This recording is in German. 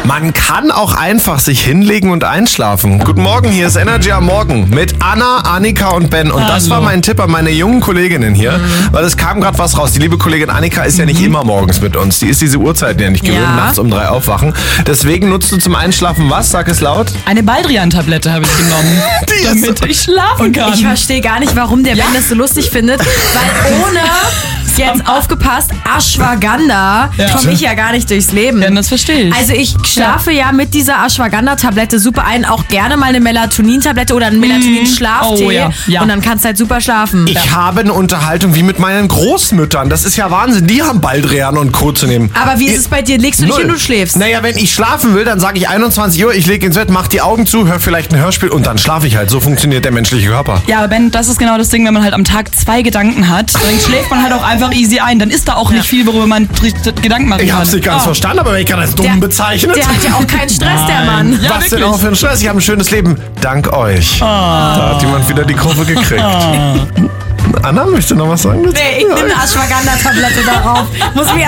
Man kann auch einfach sich hinlegen und einschlafen. Guten Morgen, hier ist Energy am Morgen mit Anna, Annika und Ben. Und das war mein Tipp an meine jungen Kolleginnen hier, weil es kam gerade was raus. Die liebe Kollegin Annika ist ja nicht immer morgens mit uns. Die ist diese Uhrzeit ja nicht gewöhnt, nachts um 3 aufwachen. Deswegen nutzt du zum Einschlafen was? Sag es laut. Eine Baldrian-Tablette habe ich genommen, damit ich schlafen kann. Ich verstehe gar nicht, warum der Ben das so lustig findet, weil ohne, jetzt aufgepasst, Ashwagandha komme ich ja gar nicht durchs Leben. Ja, das verstehe ich. Also ich schlafe ja mit dieser Ashwagandha-Tablette super ein, auch gerne mal eine Melatonin-Tablette oder einen Melatonin-Schlaftee. Oh, ja. Und dann kannst du halt super schlafen. Ich habe eine Unterhaltung wie mit meinen Großmüttern. Das ist ja Wahnsinn. Die haben Baldrian und Co. zu nehmen. Aber wie ist es bei dir? Legst du dich hin und schläfst? Naja, wenn ich schlafen will, dann sage ich 21 Uhr, ich lege ins Bett, mach die Augen zu, höre vielleicht ein Hörspiel und dann schlafe ich halt. So funktioniert der menschliche Körper. Ja, aber Ben, das ist genau das Ding, wenn man halt am Tag 2 Gedanken hat, dann schläft man halt auch einfach easy ein. Dann ist da auch nicht viel, worüber man Gedanken machen kann. Ich hab's nicht ganz verstanden, aber wenn ich gerade als dumm bezeichnet. Der hat ja auch keinen Stress, der Mann. Ja, Was wirklich. denn auch für ein Stress? Ich habe ein schönes Leben. Dank euch. Da hat jemand wieder die Kurve gekriegt. Anna, möchtest du noch was sagen? Nee, ich nehme eine Ashwagandha-Tablette darauf. Muss mir